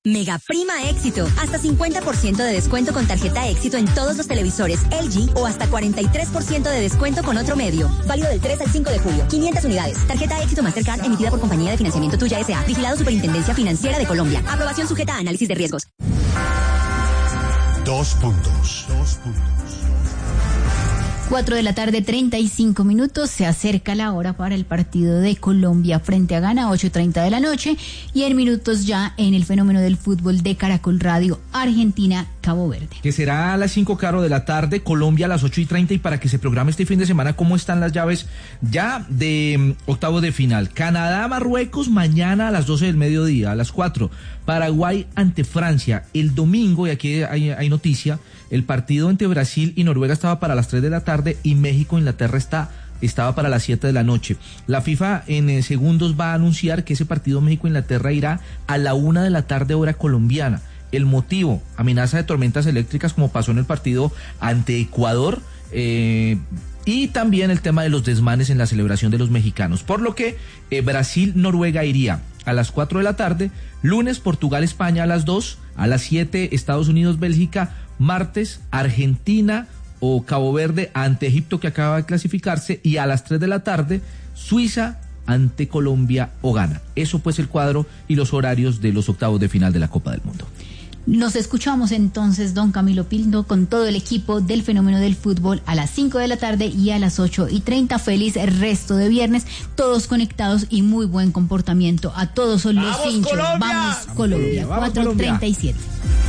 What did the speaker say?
Mega Prima Éxito. Hasta 50% de descuento con tarjeta Éxito en todos los televisores LG o hasta 43% de descuento con otro medio. Válido del 3 al 5 de julio. 500 unidades. Tarjeta Éxito Mastercard emitida por Compañía de Financiamiento Tuya S.A. Vigilado Superintendencia Financiera de Colombia. Aprobación sujeta a análisis de riesgos. 2 puntos. 4 de la tarde, 35 minutos. Se acerca la hora para el partido de Colombia frente a Ghana, 8:30 de la noche. Y en minutos ya en el fenómeno del fútbol de Caracol Radio, Argentina, Cabo Verde. Que será a las 5, Caro, de la tarde, Colombia a las 8:30. Y para que se programe este fin de semana, ¿cómo están las llaves ya de octavos de final? Canadá, Marruecos, mañana a las 12 del mediodía, a las 4. Paraguay ante Francia. El domingo, y aquí hay noticia, el partido entre Brasil y Noruega estaba para las 3 de la tarde y México-Inglaterra estaba para las 7 de la noche. La FIFA en segundos va a anunciar que ese partido México-Inglaterra irá a la 1 de la tarde hora colombiana. El motivo, amenaza de tormentas eléctricas como pasó en el partido ante Ecuador, y también el tema de los desmanes en la celebración de los mexicanos. Por lo que Brasil-Noruega iría a las 4 de la tarde, lunes Portugal-España a las 2, a las 7 Estados Unidos-Bélgica, martes Argentina o Cabo Verde ante Egipto, que acaba de clasificarse, y a las 3 de la tarde Suiza ante Colombia o Ghana. Eso pues el cuadro y los horarios de los octavos de final de la Copa del Mundo. Nos escuchamos entonces, don Camilo Pinto, con todo el equipo del fenómeno del fútbol a las 5 de la tarde y a las 8:30. Feliz resto de viernes, todos conectados y muy buen comportamiento a todos los hinchas. Colombia. Vamos Colombia, Vamos, 4:37.